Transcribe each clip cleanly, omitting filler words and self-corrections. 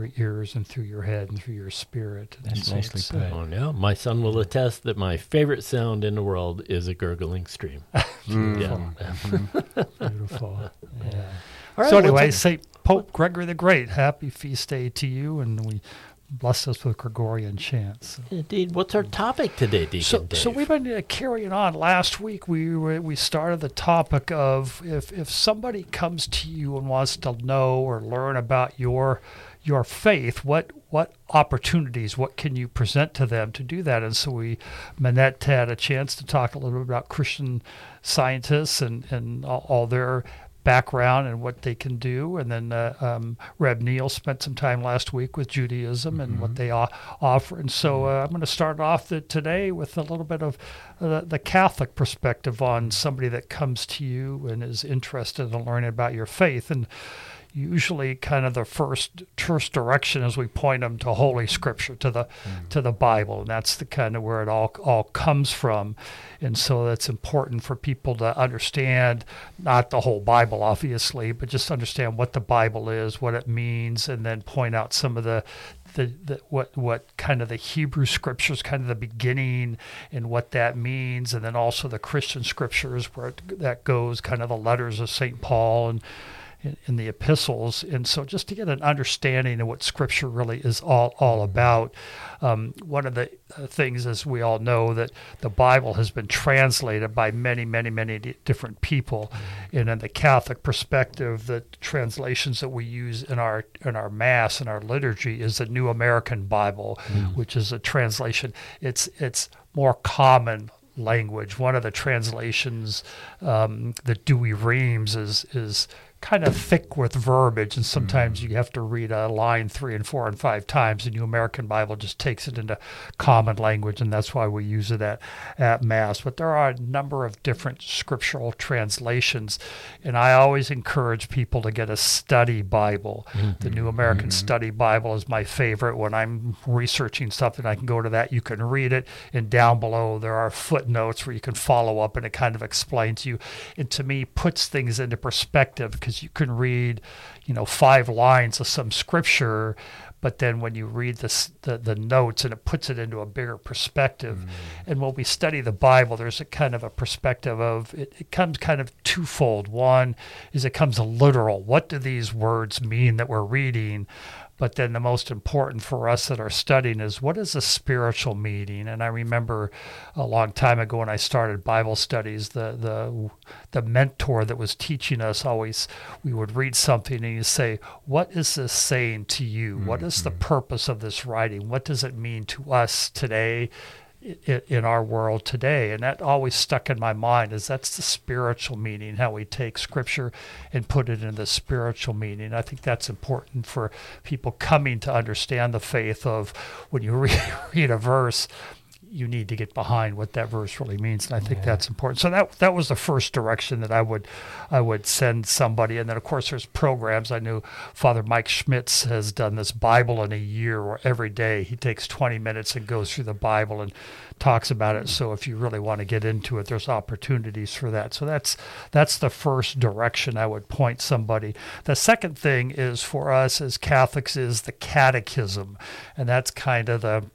your ears and through your head and through your spirit. And That's so nicely it's, put. Oh, no. My son will attest that my favorite sound in the world is a gurgling stream. Beautiful. Yeah. Beautiful. Yeah. All right, So anyway, what's St. Pope Gregory the Great, happy feast day to you, and we bless us with Gregorian chants. Indeed. What's our topic today, Deacon Dave? So we've been carrying on. Last week we started the topic of if somebody comes to you and wants to know or learn about your faith, what opportunities, what can you present to them to do that? And so Manette had a chance to talk a little bit about Christian Scientists and all their background and what they can do. And then Reb Neal spent some time last week with Judaism and what they offer. And so I'm going to start off today with a little bit of the Catholic perspective on somebody that comes to you and is interested in learning about your faith. And usually kind of the first direction is we point them to Holy Scripture, to the Bible, and that's the kind of where it all comes from. And so that's important for people to understand, not the whole Bible, obviously, but just understand what the Bible is, what it means, and then point out some of the what kind of the Hebrew Scriptures, kind of the beginning and what that means, and then also the Christian Scriptures where that goes, kind of the letters of St. Paul and in the epistles. And so just to get an understanding of what Scripture really is all about. One of the things, as we all know, that the Bible has been translated by many, many, many different people. And in the Catholic perspective, the translations that we use in our Mass and our liturgy is the New American Bible, which is a translation. It's more common language. One of the translations, the Douay-Rheims, is kind of thick with verbiage, and sometimes you have to read a line 3 and 4 and 5 times. The New American Bible just takes it into common language, and that's why we use it at Mass. But there are a number of different scriptural translations, and I always encourage people to get a study Bible. The New American Study Bible is my favorite. When I'm researching something, I can go to that. You can read it, and down below there are footnotes where you can follow up, and it kind of explains to you. And to me, puts things into perspective, because you can read, 5 lines of some scripture, but then when you read the notes, and it puts it into a bigger perspective. And when we study the Bible, there's a kind of a perspective of it comes kind of twofold. One is it comes literal. What do these words mean that we're reading? But then the most important for us that are studying is, what is the spiritual meaning? And I remember a long time ago when I started Bible studies, the mentor that was teaching us always, we would read something and he'd say, what is this saying to you? What is the purpose of this writing? What does it mean to us today, in our world today? And that always stuck in my mind, is that's the spiritual meaning, how we take Scripture and put it in the spiritual meaning. I think that's important for people coming to understand the faith of, when you read a verse, you need to get behind what that verse really means, and I think that's important. So that was the first direction that I would send somebody. And then, of course, there's programs. I knew Father Mike Schmitz has done this Bible in a year, where every day he takes 20 minutes and goes through the Bible and talks about it. So if you really want to get into it, there's opportunities for that. So that's the first direction I would point somebody. The second thing is, for us as Catholics, is the catechism, and that's kind of the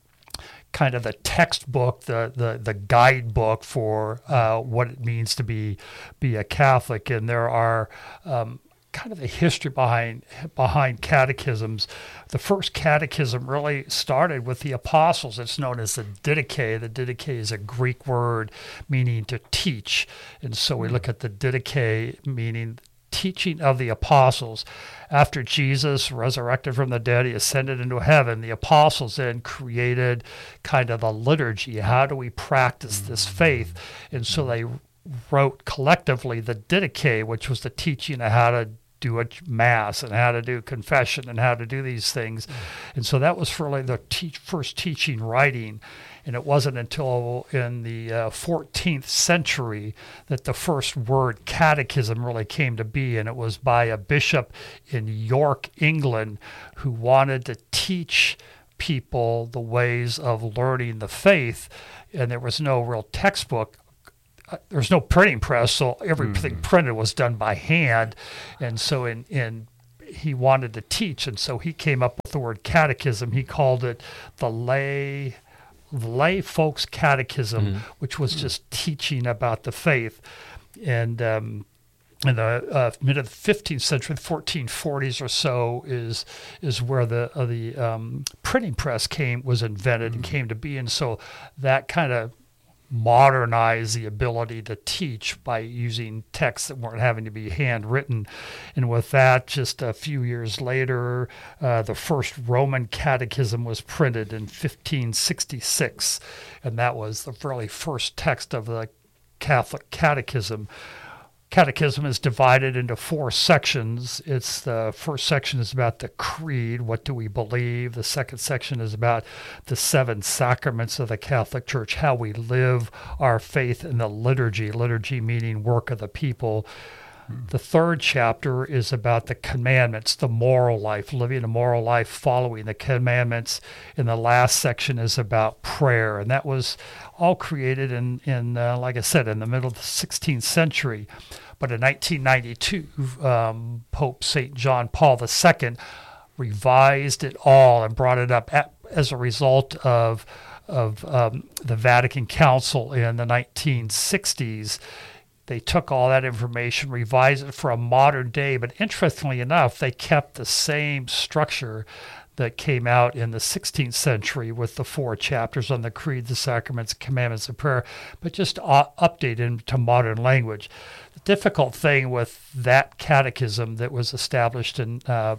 textbook, the guidebook for what it means to be a Catholic. And there are kind of the history behind catechisms. The first catechism really started with the apostles. It's known as the Didache. The Didache is a Greek word meaning to teach. And so we look at the Didache, meaning teaching of the apostles. After Jesus resurrected from the dead, he ascended into heaven, the apostles then created kind of the liturgy. How do we practice this faith? And so they wrote collectively the Didache, which was the teaching of how to do a Mass and how to do confession and how to do these things. And so that was really the first teaching writing. And it wasn't until in the 14th century that the first word catechism really came to be. And it was by a bishop in York, England, who wanted to teach people the ways of learning the faith. And there was no real textbook. There's no printing press, so everything printed was done by hand. And so in he wanted to teach, and so he came up with the word catechism. He called it the lay folks catechism, which was just teaching about the faith. And in the mid of the 15th century, the 1440s or so, is where the printing press was invented and came to be, and so that kind of modernize the ability to teach by using texts that weren't having to be handwritten. And with that, just a few years later, the first Roman catechism was printed in 1566, and that was the very first text of the Catholic catechism. Catechism is divided into 4 sections. The first section is about the creed, what do we believe? The second section is about the 7 sacraments of the Catholic Church, how we live our faith in the liturgy meaning work of the people. The third chapter is about the commandments, the moral life, living a moral life following the commandments. And the last section is about prayer. And that was all created in like I said, in the middle of the 16th century. But in 1992, Pope St. John Paul II revised it all and brought it up as a result of the Vatican Council in the 1960s. They took all that information, revised it for a modern day, but interestingly enough, they kept the same structure that came out in the 16th century with the 4 chapters on the creed, the sacraments, commandments, and prayer, but just updated into modern language. The difficult thing with that catechism that was established in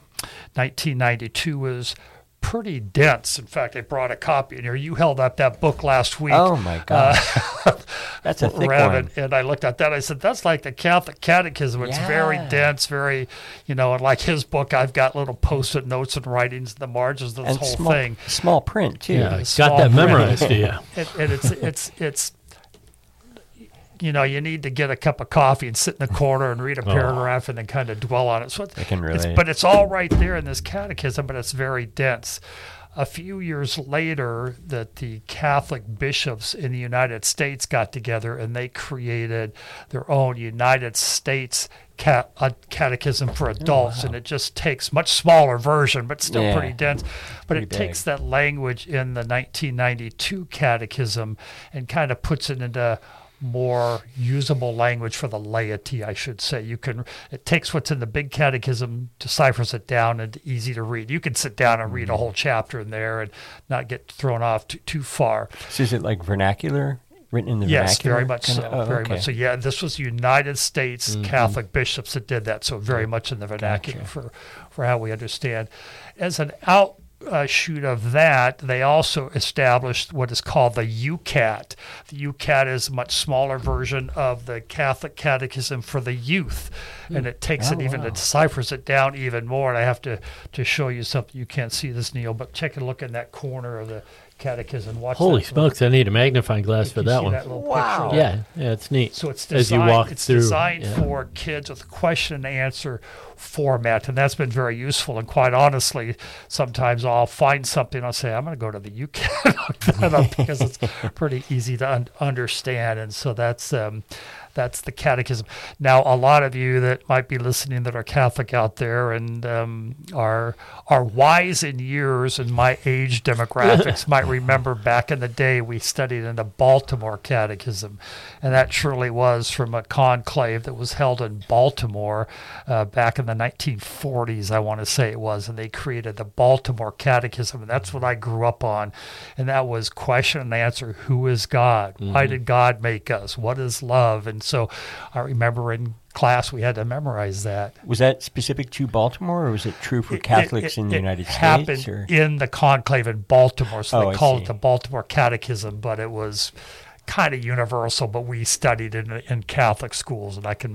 1992 was pretty dense. In fact, I brought a copy in here. You held up that book last week. Oh, my God. That's a thick one. And I looked at that. I said, that's like the Catholic Catechism. It's very dense, very, and like his book, I've got little Post-it notes and writings in the margins of this whole thing. Small print, too. Yeah, got that memorized, do you? And it's you need to get a cup of coffee and sit in the corner and read a paragraph and then kind of dwell on it. So I can relate. But it's all right there in this catechism, but it's very dense. A few years later, that the Catholic bishops in the United States got together and they created their own United States catechism for adults, and it just takes much smaller version, but still pretty dense. But it takes that language in the 1992 catechism and kind of puts it into more usable language for the laity, I should say. It takes what's in the big catechism, deciphers it down into easy to read. You can sit down and read a whole chapter in there and not get thrown off too far. So is it like vernacular? Written in the vernacular? Yes, very much so. Very much so. Yeah, this was United States Catholic bishops that did that, so very much in the vernacular for how we understand. As an outshoot of that, they also established what is called the UCAT. The UCAT is a much smaller version of the Catholic Catechism for the youth, and it takes it even, it deciphers it down even more. And I have to show you something. You can't see this, Neil, but take a look in that corner of the catechism. Watch Holy smokes, I need a magnifying glass for that one. Wow. Yeah, it's neat. So it's as you walk it's through, designed for kids with question and answer format, and that's been very useful. And quite honestly, sometimes I'll find something, I'll say, I'm going to go to the UCAT and look that up because it's pretty easy to understand. And so that's the catechism. Now, a lot of you that might be listening that are Catholic out there and are wise in years and my age demographics might remember back in the day we studied in the Baltimore Catechism, and that truly was from a conclave that was held in Baltimore back in the 1940s, I want to say it was, and they created the Baltimore Catechism, and that's what I grew up on, and that was question and answer: who is God? Why did God make us? What is love? And so I remember in class we had to memorize that. Was that specific to Baltimore, or was it true for Catholics in the United States? It happened in the conclave in Baltimore, so they called it the Baltimore Catechism, but it was kind of universal, but we studied in Catholic schools, and I can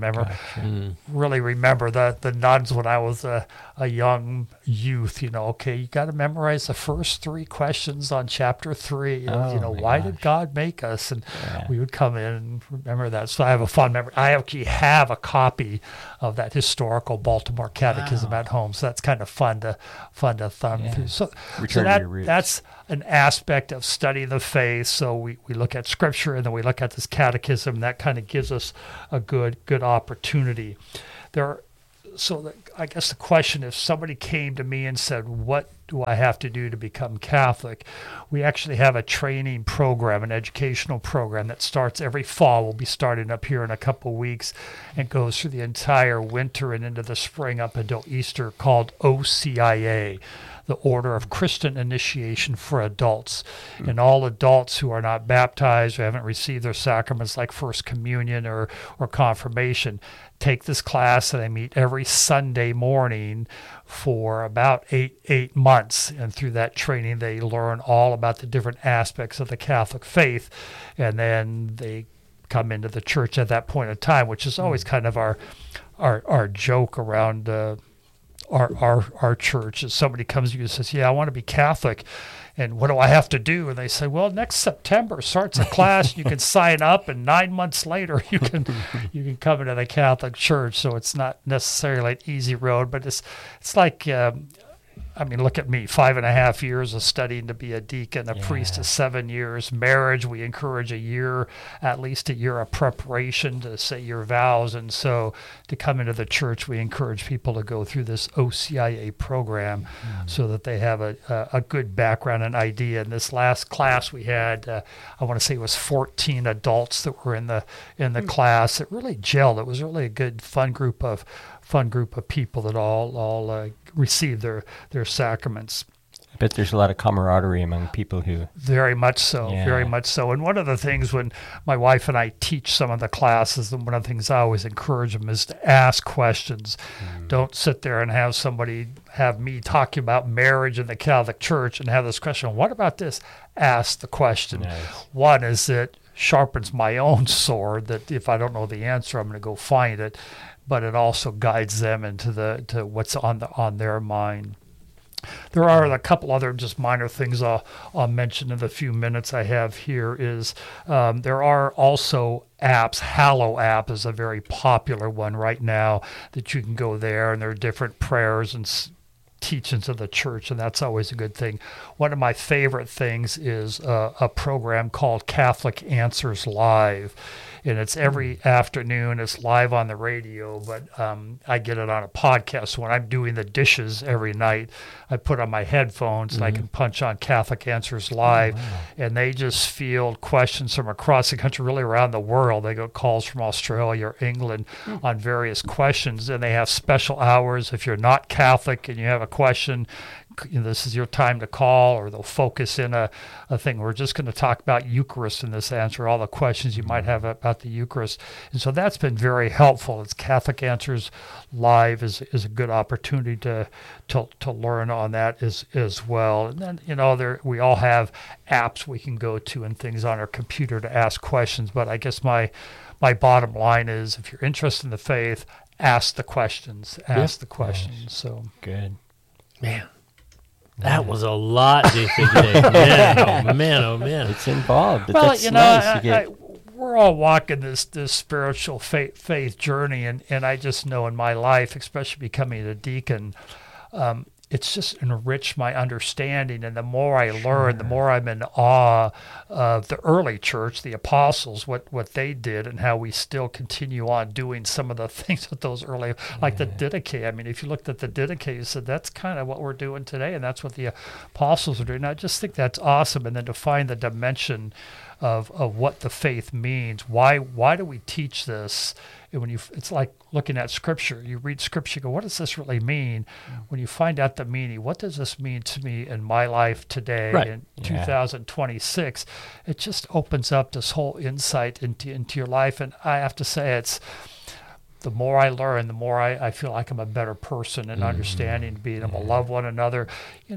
really remember the nuns when I was a young youth. You got to memorize the first 3 questions on chapter 3. Why did God make us? And we would come in and remember that. So I have a fond memory. I actually have a copy of that historical Baltimore Catechism at home, so that's kind of fun to thumb through. So that's an aspect of studying the faith. So we look at Scripture, and then we look at this catechism. That kind of gives us a good opportunity. I guess the question, if somebody came to me and said, what do I have to do to become Catholic? We actually have a training program, an educational program that starts every fall. We'll be starting up here in a couple of weeks and goes through the entire winter and into the spring up until Easter, called OCIA, the Order of Christian Initiation for Adults. And all adults who are not baptized or haven't received their sacraments like First Communion or confirmation take this class, and they meet every Sunday morning for about eight months. And through that training, they learn all about the different aspects of the Catholic faith. And then they come into the church at that point in time, which is always kind of our joke around our church. Is somebody comes to you and says, yeah, I want to be Catholic, and what do I have to do? And they say, well, next September starts a class. You can sign up, and 9 months later you can come into the Catholic Church. So it's not necessarily an easy road, but it's like look at me, 5.5 years of studying to be a deacon. A priest is 7 years. Marriage, we encourage at least a year of preparation to say your vows. And so to come into the church, we encourage people to go through this OCIA program so that they have a good background and idea. In this last class we had, I want to say it was 14 adults that were in the class. It really gelled. It was really a good, fun group of people that all receive their sacraments. I bet there's a lot of camaraderie among people who... Very much so. And one of the things when my wife and I teach some of the classes, and one of the things I always encourage them is to ask questions. Don't sit there and have me talking about marriage in the Catholic Church and have this question, what about this? Ask the question. Nice. One is it sharpens my own sword, that if I don't know the answer, I'm going to go find it. But it also guides them to what's on their mind. There are a couple other just minor things I'll mention in the few minutes I have here. Is there are also apps. Hallow app is a very popular one right now that you can go there, and there are different prayers and teachings of the church, and that's always a good thing. One of my favorite things is a program called Catholic Answers Live. And it's every afternoon. It's live on the radio, but I get it on a podcast. So when I'm doing the dishes every night, I put on my headphones and I can punch on Catholic Answers Live, and they just field questions from across the country, really around the world. They get calls from Australia or England on various questions, and they have special hours. If you're not Catholic and you have a question, this is your time to call, or they'll focus in a thing. We're just going to talk about Eucharist in this, answer all the questions you might have about the Eucharist. And so that's been very helpful. It's Catholic Answers Live is a good opportunity to learn on that as well. And then, we all have apps we can go to and things on our computer to ask questions. But I guess my bottom line is, if you're interested in the faith, ask the questions. The questions. Nice. So good. Man. That was a lot, JC, today. Man, oh man. It's involved. But well, that's nice. We're all walking this spiritual faith journey, and I just know in my life, especially becoming a deacon, it's just enriched my understanding. And the more I learn, the more I'm in awe of the early church, the apostles, what they did, and how we still continue on doing some of the things that those early, like the Didache. I mean, if you looked at the Didache, you said that's kind of what we're doing today, and that's what the apostles are doing. And I just think that's awesome. And then to find the dimension of what the faith means. Why do we teach this? And it's like looking at Scripture. You read Scripture, you go, what does this really mean? When you find out the meaning, what does this mean to me in my life today in 2026? It just opens up this whole insight into your life. And I have to say, it's the more I learn, the more I feel like I'm a better person in understanding, being able to love one another.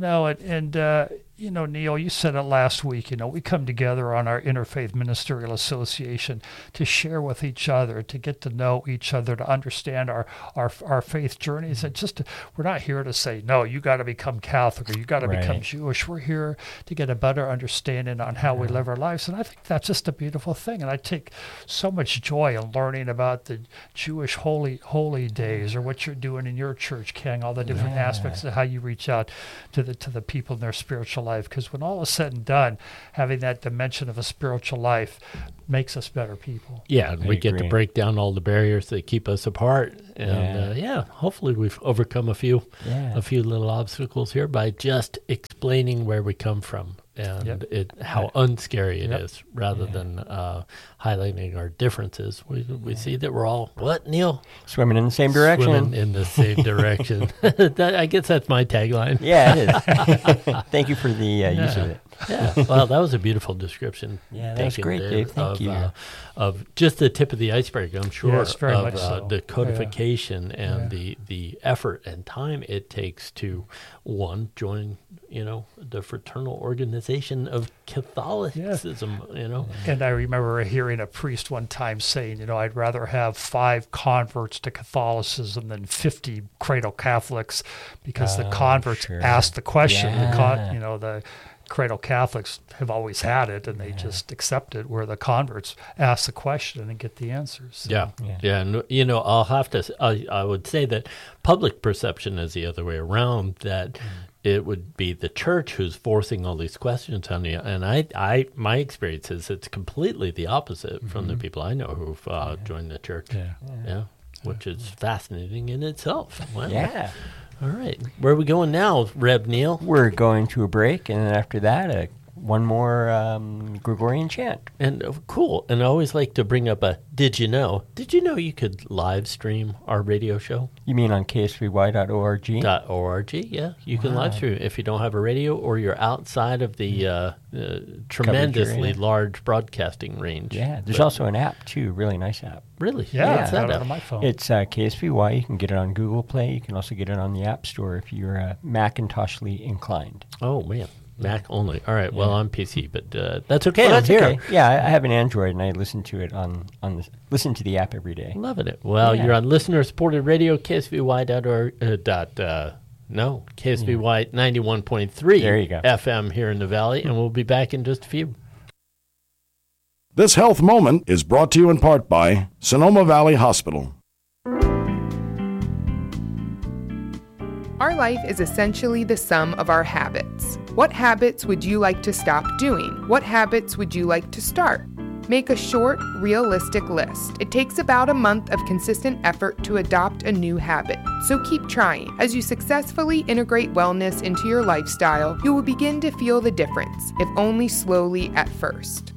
Neil, you said it last week, we come together on our Interfaith Ministerial Association to share with each other, to get to know each other, to understand our faith journeys. And we're not here to say, no, you got to become Catholic or you got to become Jewish. We're here to get a better understanding on how we live our lives. And I think that's just a beautiful thing. And I take so much joy in learning about the Jewish holy days, or what you're doing in your church, King, all the different aspects of how you reach out to the people in their spiritual life, because when all is said and done, having that dimension of a spiritual life makes us better people. Yeah, and we get to agree. break down all the barriers that keep us apart, and hopefully we've overcome a few little obstacles here by just explaining where we come from and how unscary it is, rather than highlighting our differences. We see that we're all Neil? Swimming in the same direction. Swimming in the same direction. I guess that's my tagline. Yeah, it is. Thank you for the use of it. Yeah, well, that was a beautiful description. Yeah, that was great, Dave. Thank you. Of just the tip of the iceberg, I'm sure, Yes, very of much so. the codification and the effort and time it takes to, one, join, the fraternal organization of Catholicism, And I remember hearing a priest one time saying, I'd rather have 5 converts to Catholicism than 50 cradle Catholics, because the converts ask the question. The cradle Catholics have always had it, and they just accept it, where the converts ask the question and get the answers. So. Yeah. And, I'll have to, I would say that public perception is the other way around, that it would be the church who's forcing all these questions on you. And my experience is it's completely the opposite from the people I know who've joined the church. Which is fascinating in itself. Wow. Yeah. All right. Where are we going now, Reb Neil? We're going to a break, and then after that, one more Gregorian chant. And cool. And I always like to bring up did you know? Did you know you could live stream our radio show? You mean on ksvy.org? .org, yeah. You can live stream if you don't have a radio or you're outside of the tremendously large broadcasting range. Yeah, there's also an app, too, really nice app. Really? Yeah, What's I got that it app? on my phone. It's KSVY. You can get it on Google Play. You can also get it on the App Store if you're Macintoshly inclined. Oh, man. Mac only. All right. Well, I'm PC, but that's okay. Well, I'm that's here. okay. Yeah, I have an Android, and I listen to it listen to the app every day. Loving it. Well, you're on listener-supported radio, KSVY.org. KSVY 91.3 There you go. FM here in the Valley, and we'll be back in just a few. This health moment is brought to you in part by Sonoma Valley Hospital. Our life is essentially the sum of our habits. What habits would you like to stop doing? What habits would you like to start? Make a short, realistic list. It takes about a month of consistent effort to adopt a new habit, so keep trying. As you successfully integrate wellness into your lifestyle, you will begin to feel the difference, if only slowly at first.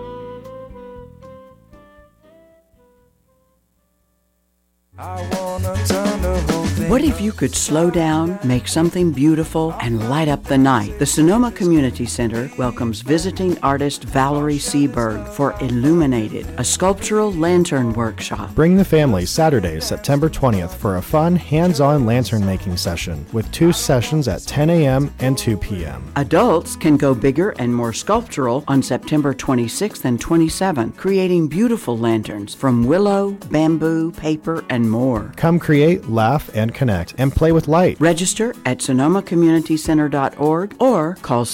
What if you could slow down, make something beautiful, and light up the night? The Sonoma Community Center welcomes visiting artist Valerie Seberg for Illuminated, a sculptural lantern workshop. Bring the family Saturday, September 20th for a fun, hands-on lantern-making session with 2 sessions at 10 a.m. and 2 p.m. Adults can go bigger and more sculptural on September 26th and 27th, creating beautiful lanterns from willow, bamboo, paper, and more. Come create, laugh, and connect, and play with light. Register at SonomaCommunityCenter.org or call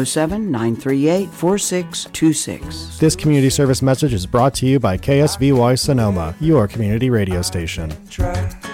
707-938-4626. This community service message is brought to you by KSVY Sonoma, your community radio station.